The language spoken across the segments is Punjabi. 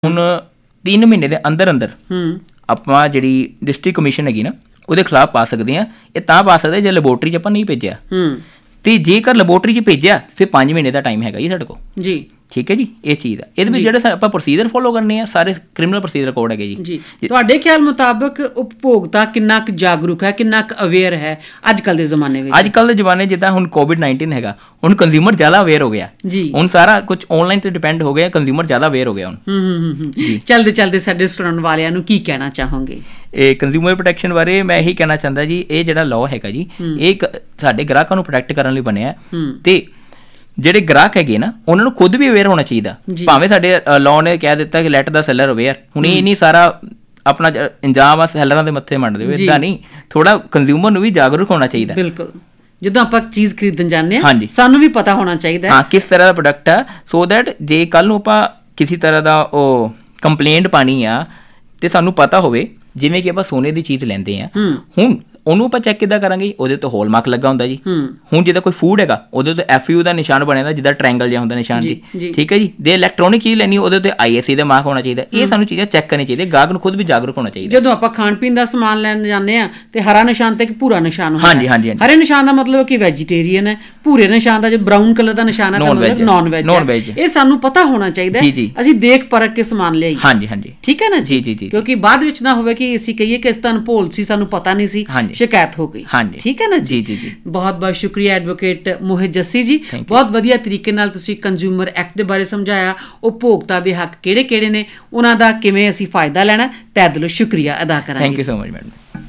ਹੁਣ 3 ਮਹੀਨੇ ਦੇ ਅੰਦਰ ਅੰਦਰ ਆਪਾਂ ਜਿਹੜੀ ਡਿਸਟ੍ਰਿਕਟ ਕਮਿਸ਼ਨ ਹੈਗੀ ਨਾ ਉਹਦੇ ਖਿਲਾਫ ਪਾ ਸਕਦੇ ਹਾਂ। ਇਹ ਤਾਂ ਪਾ ਸਕਦੇ ਜੇ ਲੈਬੋਰਟਰੀ 'ਚ ਆਪਾਂ ਨਹੀਂ ਭੇਜਿਆ, ਤੇ ਜੇਕਰ ਲੈਬੋਰਟਰੀ 'ਚ ਭੇਜਿਆ ਫਿਰ 5 ਮਹੀਨੇ ਦਾ ਟਾਈਮ ਹੈਗਾ ਜੀ ਸਾਡੇ ਕੋਲ ਜੀ। ਠੀਕ ਹੈ ਜੀ, ਇਹ ਚੀਜ਼ ਆ। ਇਹਦੇ ਵਿੱਚ ਜਿਹੜੇ ਆਪਾਂ ਪ੍ਰੋਸੀਜਰ ਫੋਲੋ ਕਰਨੇ ਆ ਸਾਰੇ ਕ੍ਰਿਮੀਨਲ ਪ੍ਰੋਸੀਜਰ ਕੋਡ ਹੈਗੇ ਜੀ। ਤੁਹਾਡੇ ਖਿਆਲ ਮੁਤਾਬਕ ਉਪਭੋਗਤਾ ਕਿੰਨਾ ਕੁ ਜਾਗਰੂਕ ਹੈ, ਕਿੰਨਾ ਕੁ ਅਵੇਅਰ ਹੈ ਅੱਜ ਕੱਲ੍ਹ ਦੇ ਜ਼ਮਾਨੇ ਵਿੱਚ? ਅੱਜ ਕੱਲ੍ਹ ਦੇ ਜ਼ਮਾਨੇ ਜਿੱਦਾਂ ਹੁਣ COVID-19 ਹੈਗਾ, ਹੁਣ ਕੰਜ਼ਿਊਮਰ ਜ਼ਿਆਦਾ ਅਵੇਅਰ ਹੋ ਗਿਆ ਜੀ। ਹੁਣ ਸਾਰਾ ਕੁਝ ਆਨਲਾਈਨ ਤੇ ਡਿਪੈਂਡ ਹੋ ਗਿਆ, ਕੰਜ਼ਿਊਮਰ ਜ਼ਿਆਦਾ ਅਵੇਅਰ ਹੋ ਗਿਆ ਹੁਣ। ਚਲਦੇ ਚਲਦੇ ਸਾਡੇ ਸੁਣਨ ਵਾਲਿਆਂ ਨੂੰ ਕੀ ਕਹਿਣਾ ਚਾਹੋਗੇ? ਇਹ ਕੰਜ਼ਿਊਮਰ ਪ੍ਰੋਟੈਕਸ਼ਨ ਬਾਰੇ ਮੈਂ ਇਹੀ ਕਹਿਣਾ ਚਾਹੁੰਦਾ ਜੀ, ਇਹ ਜਿਹੜਾ ਲਾਅ ਹੈਗਾ ਜੀ ਇਹ ਸਾਡੇ ਗ੍ਰਾਹਕਾਂ ਨੂੰ ਪ੍ਰੋਟੈਕਟ ਕਰਨ ਲਈ ਬਣਿਆ, ਤੇ ਜਿਹੜੇ ਗ੍ਰਾਹਕ ਹੈਗੇ ਨਾ ਉਹਨਾਂ ਨੂੰ ਖੁਦ ਵੀ ਅਵੇਅਰ ਹੋਣਾ ਚਾਹੀਦਾ। ਭਾਵੇਂ ਸਾਡੇ ਲਾਅ ਨੇ ਕਹਿ ਦਿੱਤਾ ਕਿ ਲੈਟ ਦਾ ਸੈਲਰ ਅਵੇਅਰ, ਹੁਣ ਇਹ ਨਹੀਂ ਸਾਰਾ ਆਪਣਾ ਇੰਜਾਮ ਆ ਸੈਲਰਾਂ ਦੇ ਮੱਥੇ ਮੰਡ ਦੇਵੇ, ਇੱਦਾਂ ਨਹੀਂ, ਥੋੜਾ ਕੰਜ਼ਿਊਮਰ ਨੂੰ ਵੀ ਜਾਗਰੂਕ ਹੋਣਾ ਚਾਹੀਦਾ। ਬਿਲਕੁਲ, ਜਦੋਂ ਆਪਾਂ ਚੀਜ਼ ਖਰੀਦਣ ਜਾਂਦੇ ਹਾਂ ਸਾਨੂੰ ਵੀ ਪਤਾ ਹੋਣਾ ਚਾਹੀਦਾ ਹਾਂ ਕਿਸ ਤਰ੍ਹਾਂ ਦਾ ਪ੍ਰੋਡਕਟ ਆ, ਸੋ ਦੈਟ ਜੇ ਕੱਲ ਨੂੰ ਆਪਾਂ ਕਿਸੇ ਤਰ੍ਹਾਂ ਦਾ ਉਹ ਕੰਪਲੇਂਟ ਪਾਣੀ ਆ ਤੇ ਸਾਨੂੰ ਪਤਾ ਹੋਵੇ। ਜਿਵੇਂ ਕਿ ਆਪਾਂ ਸੋਨੇ ਦੀ ਚੀਜ਼ ਲੈਂਦੇ ਆ, ਹੁਣ ਉਹਨੂੰ ਆਪਾਂ ਚੈੱਕ ਕਿੱਦਾਂ ਕਰਾਂਗੇ? ਉਹਦੇ ਤੋਂ ਹੋਲਮਾਰਕ ਲੱਗਾ ਹੁੰਦਾ ਜੀ। ਹੁਣ ਜਿੱਦਾਂ ਕੋਈ ਫੂਡ ਹੈਗਾ ਉਹਦੇ ਉੱਤੇ FU ਦਾ ਨਿਸ਼ਾਨ ਬਣਿਆ ਹੁੰਦਾ, ਜਿੱਦਾਂ ਟ੍ਰਾਇੰਗਲ ਜਿਹਾ ਹੁੰਦਾ ਨਿਸ਼ਾਨ ਜੀ। ਠੀਕ ਹੈ ਜੀ। ਜੇ ਇਲੈਕਟ੍ਰੋਨਿਕ ਚੀਜ਼ ਲੈਣੀ ਉਹਦੇ ਉੱਤੇ ISI ਦਾ ਮਾਰਕ ਹੋਣਾ ਚਾਹੀਦਾ। ਇਹ ਸਾਨੂੰ ਚੀਜ਼ਾਂ ਚੈੱਕ ਕਰਨੀ ਚਾਹੀਦੀ, ਗਾਹਕ ਨੂੰ ਖੁਦ ਵੀ ਜਾਗਰੂਕ ਹੋਣਾ ਚਾਹੀਦਾ। ਜਦੋਂ ਆਪਾਂ ਖਾਣ ਪੀਣ ਦਾ ਸਮਾਨ ਲੈਣ ਜਾਂਦੇ ਆ ਤੇ ਹਰਾ ਨਿਸ਼ਾਨ ਤੇ ਭੂਰਾ ਨਿਸ਼ਾਨ ਹੁੰਦਾ। ਹਾਂਜੀ, ਹਰੇ ਨਿਸ਼ਾਨ ਦਾ ਮਤਲਬ ਕਿ ਵੈਜੀਟੇਰੀਅਨ ਹੈ, ਭੂਰੇ ਨਿਸ਼ਾਨ ਦਾ ਜੋ ਬਰਾਊਨ ਕਲਰ ਦਾ ਨਿਸ਼ਾਨ ਹੈ ਨੌਨ ਵੈਜ। ਇਹ ਸਾਨੂੰ ਪਤਾ ਹੋਣਾ ਚਾਹੀਦਾ, ਅਸੀਂ ਦੇਖ ਪਰਖ ਕੇ ਸਮਾਨ ਲਿਆਈਏ। ਹਾਂਜੀ, ਠੀਕ ਹੈ ਨਾ ਜੀ। ਕਿਉਂਕਿ ਬਾਅਦ ਵਿੱਚ ਨਾ ਹੋਵੇ ਕਿ ਅਸੀਂ ਕਹੀਏ ਕਿ ਇਸ ਤਰ੍ਹਾਂ ਭੋਲ ਸੀ, ਸਾਨੂੰ ਪਤਾ ਨਹੀਂ ਸੀ, ਸ਼ਿਕਾਇਤ ਹੋ ਗਈ। ਠੀਕ ਹੈ ਨਾ ਜੀ। ਬਹੁਤ ਬਹੁਤ ਸ਼ੁਕਰੀਆ ਐਡਵੋਕੇਟ ਮੋਹਿਤ ਜੱਸੀ ਜੀ, ਬਹੁਤ ਵਧੀਆ ਤਰੀਕੇ ਨਾਲ ਤੁਸੀਂ ਕੰਜ਼ਿਊਮਰ ਐਕਟ ਦੇ ਬਾਰੇ ਸਮਝਾਇਆ, ਉਪਭੋਗਤਾ ਦੇ ਹੱਕ ਕਿਹੜੇ ਕਿਹੜੇ ਨੇ, ਉਹਨਾਂ ਦਾ ਕਿਵੇਂ ਅਸੀਂ ਫਾਇਦਾ ਲੈਣਾ। ਤਹਿ ਦਿਲੋਂ ਸ਼ੁਕਰੀਆ ਅਦਾ ਕਰਾਂਗੇ। Thank you so much madam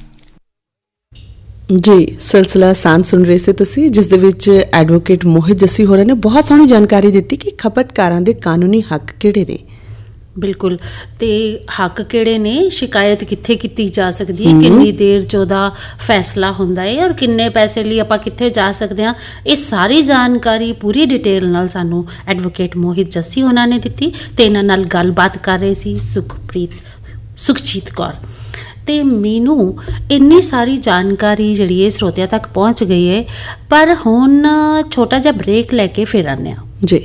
ਜੀ। ਸਿਲਸਿਲਾ ਸਾਂਝ ਸੁਣ ਰਹੇ ਸੀ ਤੁਸੀਂ, ਜਿਸ ਦੇ ਵਿੱਚ ਐਡਵੋਕੇਟ ਮੋਹਿਤ ਜੱਸੀ ਹੋਰਾਂ ਨੇ ਬਹੁਤ ਸੋਹਣੀ ਜਾਣਕਾਰੀ ਦਿੱਤੀ ਕਿ ਖਪਤਕਾਰਾਂ ਦੇ ਕਾਨੂੰਨੀ ਹੱਕ ਕਿਹੜੇ ਨੇ। ਬਿਲਕੁਲ, ਤੇ ਹੱਕ ਕਿਹੜੇ ਨੇ, ਸ਼ਿਕਾਇਤ ਕਿੱਥੇ ਕੀਤੀ ਜਾ ਸਕਦੀ ਹੈ, ਕਿੰਨੀ ਦੇਰ 'ਚ ਉਹਦਾ ਫੈਸਲਾ ਹੁੰਦਾ ਹੈ, ਔਰ ਕਿੰਨੇ ਪੈਸੇ ਲਈ ਆਪਾਂ ਕਿੱਥੇ ਜਾ ਸਕਦੇ ਹਾਂ, ਇਹ ਸਾਰੀ ਜਾਣਕਾਰੀ ਪੂਰੀ ਡਿਟੇਲ ਨਾਲ ਸਾਨੂੰ ਐਡਵੋਕੇਟ ਮੋਹਿਤ ਜੱਸੀ ਉਹਨਾਂ ਨੇ ਦਿੱਤੀ। ਤੇ ਇਹਨਾਂ ਨਾਲ ਗੱਲਬਾਤ ਕਰ ਰਹੇ ਸੀ ਸੁਖਜੀਤ ਕੌਰ। ਤੇ ਮੈਨੂੰ ਇੰਨੀ ਸਾਰੀ ਜਾਣਕਾਰੀ ਜਿਹੜੀ ਹੈ ਸਰੋਤਿਆਂ ਤੱਕ ਪਹੁੰਚ ਗਈ ਹੈ, ਪਰ ਹੁਣ ਛੋਟਾ ਜਿਹਾ ਬ੍ਰੇਕ ਲੈ ਕੇ ਫਿਰ ਆਉਂਦੇ ਹਾਂ ਜੀ।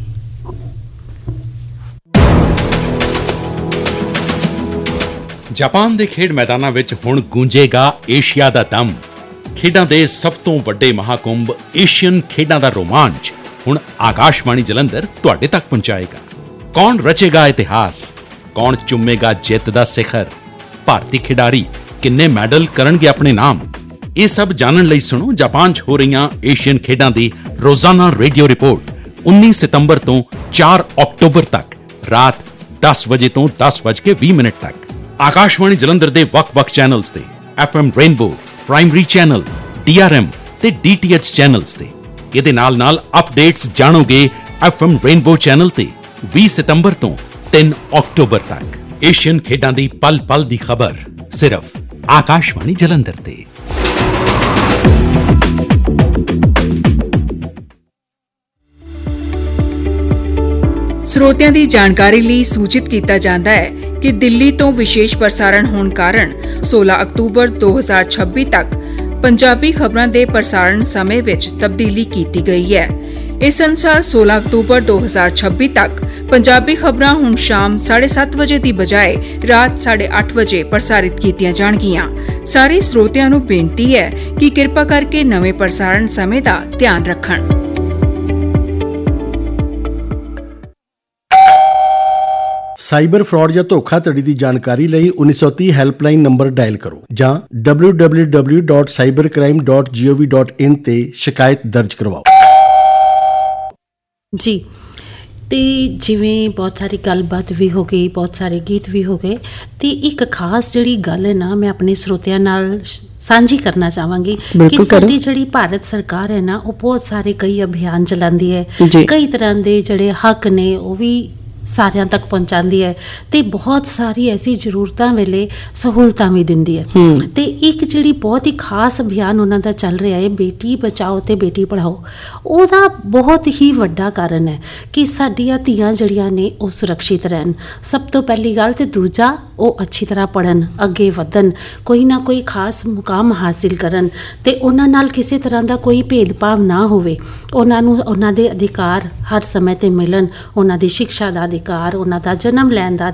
ਜਾਪਾਨ ਦੇ ਖੇਡ ਮੈਦਾਨਾਂ ਵਿੱਚ ਹੁਣ ਗੂੰਜੇਗਾ ਏਸ਼ੀਆ ਦਾ ਦਮ। ਖੇਡਾਂ ਦੇ ਸਭ ਤੋਂ ਵੱਡੇ ਮਹਾਕੁੰਭ ਏਸ਼ੀਅਨ ਖੇਡਾਂ ਦਾ ਰੋਮਾਂਚ ਹੁਣ ਆਕਾਸ਼ਵਾਣੀ ਜਲੰਧਰ ਤੁਹਾਡੇ ਤੱਕ ਪਹੁੰਚਾਏਗਾ। ਕੌਣ ਰਚੇਗਾ ਇਤਿਹਾਸ, ਕੌਣ ਚੁੰਮੇਗਾ ਜਿੱਤ ਦਾ ਸਿਖਰ, ਭਾਰਤੀ ਖਿਡਾਰੀ ਕਿੰਨੇ ਮੈਡਲ ਕਰਨਗੇ ਆਪਣੇ ਨਾਮ, ਇਹ ਸਭ ਜਾਣਨ ਲਈ ਸੁਣੋ ਜਾਪਾਨ 'ਚ ਹੋ ਰਹੀਆਂ ਏਸ਼ੀਅਨ ਖੇਡਾਂ ਦੀ ਰੋਜ਼ਾਨਾ ਰੇਡੀਓ ਰਿਪੋਰਟ 19 ਸਤੰਬਰ ਤੋਂ 4 ਅਕਤੂਬਰ ਤੱਕ ਰਾਤ 10 ਵਜੇ ਤੋਂ 10:20 ਤੱਕ ਆਕਾਸ਼ਵਾਣੀ ਜਲੰਧਰ ਦੇ ਵੱਖ-ਵੱਖ ਚੈਨਲਸ ਤੇ, FM rainbow, primary channel, DRM ਤੇ DTH ਚੈਨਲਸ ਤੇ। ਇਹਦੇ ਨਾਲ ਅਪਡੇਟਸ ਜਾਣੋਗੇ FM ਰੇਨਬੋ ਚੈਨਲ ਤੇ 20 ਸਤੰਬਰ ਤੋਂ 3 ਅਕਤੂਬਰ ਤੱਕ। ਏਸ਼ੀਅਨ ਖੇਡਾਂ ਦੀ ਪਲ-ਪਲ ਦੀ ਖਬਰ ਸਿਰਫ ਆਕਾਸ਼ਵਾਣੀ ਜਲੰਧਰ ਤੇ। ਸਰੋਤਿਆਂ ਦੀ ਜਾਣਕਾਰੀ ਲਈ ਸੂਚਿਤ ਕੀਤਾ ਜਾਂਦਾ ਹੈ ਕਿ ਦਿੱਲੀ ਤੋਂ ਵਿਸ਼ੇਸ਼ ਪ੍ਰਸਾਰਣ ਹੋਣ ਕਾਰਨ 16 ਅਕਤੂਬਰ 2026 ਤੱਕ ਪੰਜਾਬੀ ਖਬਰਾਂ ਦੇ ਪ੍ਰਸਾਰਣ ਸਮੇਂ ਵਿੱਚ ਤਬਦੀਲੀ ਕੀਤੀ ਗਈ ਹੈ। ਇਸ ਅਨੁਸਾਰ 16 ਅਕਤੂਬਰ 2026 ਤੱਕ ਪੰਜਾਬੀ ਖਬਰਾਂ ਹੁਣ ਸ਼ਾਮ 7:30 ਵਜੇ ਦੀ ਬਜਾਏ ਰਾਤ 8:30 ਵਜੇ ਪ੍ਰਸਾਰਿਤ ਕੀਤੀਆਂ ਜਾਣਗੀਆਂ। ਸਾਰੇ ਸਰੋਤਿਆਂ ਨੂੰ ਬੇਨਤੀ ਹੈ ਕਿ ਕਿਰਪਾ ਕਰਕੇ ਨਵੇਂ ਪ੍ਰਸਾਰਣ ਸਮੇਂ ਦਾ ਧਿਆਨ ਰੱਖਣ। ਸਾਈਬਰ ਫਰਾਡ ਜਾਂ ਧੋਖਾਧੜੀ ਦੀ ਜਾਣਕਾਰੀ ਲਈ 1930 ਹੈਲਪਲਾਈਨ ਨੰਬਰ ਡਾਇਲ ਕਰੋ ਜਾਂ www.cybercrime.gov.in ਤੇ ਸ਼ਿਕਾਇਤ ਦਰਜ ਕਰਵਾਓ। ਜੀ, ਤੇ ਜਿਵੇਂ ਬਹੁਤ ਸਾਰੀ ਗੱਲਬਾਤ ਵੀ ਹੋ ਗਈ, ਬਹੁਤ ਸਾਰੇ ਗੀਤ ਵੀ ਹੋ ਗਏ, ਤੇ ਇੱਕ ਖਾਸ ਜਿਹੜੀ ਗੱਲ ਹੈ ਨਾ ਮੈਂ ਆਪਣੇ ਸਰੋਤਿਆਂ ਨਾਲ ਸਾਂਝੀ ਕਰਨਾ ਚਾਹਾਂਗੀ ਕਿ ਸਾਡੀ ਜਿਹੜੀ ਭਾਰਤ ਸਰਕਾਰ ਹੈ ਨਾ ਉਹ ਬਹੁਤ ਸਾਰੇ ਕਈ ਅਭਿਆਨ ਚਲਾਉਂਦੀ ਹੈ, ਕਈ ਤਰ੍ਹਾਂ ਦੇ ਜਿਹੜੇ ਹੱਕ ਨੇ ਉਹ ਵੀ ਸਾਰਿਆਂ ਤੱਕ ਪਹੁੰਚਾਉਂਦੀ ਹੈ, ਤੇ ਬਹੁਤ ਸਾਰੀ ਐਸੀ ਜ਼ਰੂਰਤਾਂ ਵੇਲੇ ਸਹੂਲਤਾਂ ਵੀ ਦਿੰਦੀ ਹੈ। ਤੇ ਇੱਕ ਜਿਹੜੀ ਬਹੁਤ ਹੀ ਖਾਸ ਅਭਿਆਨ ਉਹਨਾਂ ਦਾ ਚੱਲ ਰਿਹਾ ਹੈ, ਬੇਟੀ ਬਚਾਓ ਤੇ ਬੇਟੀ ਪੜ੍ਹਾਓ। ਉਹਦਾ ਬਹੁਤ ਹੀ ਵੱਡਾ ਕਾਰਨ ਹੈ ਕਿ ਸਾਡੀਆਂ ਧੀਆਂ ਜਿਹੜੀਆਂ ਨੇ ਉਹ ਸੁਰੱਖਿਅਤ ਰਹਿਣ, ਸਭ ਤੋਂ ਪਹਿਲੀ ਗੱਲ, ਤੇ ਦੂਜਾ ਉਹ ਅੱਛੀ ਤਰ੍ਹਾਂ ਪੜ੍ਹਨ, ਅੱਗੇ ਵਧਣ, ਕੋਈ ਨਾ ਕੋਈ ਖਾਸ ਮੁਕਾਮ ਹਾਸਿਲ ਕਰਨ, ਤੇ ਉਹਨਾਂ ਨਾਲ ਕਿਸੇ ਤਰ੍ਹਾਂ ਦਾ ਕੋਈ ਭੇਦਭਾਵ ਨਾ ਹੋਵੇ। ਉਹਨਾਂ ਨੂੰ ਉਹਨਾਂ ਦੇ ਅਧਿਕਾਰ ਹਰ ਸਮੇਂ 'ਤੇ ਮਿਲਣ, ਉਹਨਾਂ ਦੀ ਸਿੱਖਿਆ ਦਾ ਅਧਿਕਾਰ, ਉਹਨਾਂ ਦਾ ਜਨਮ ਲੈਣ ਦਾ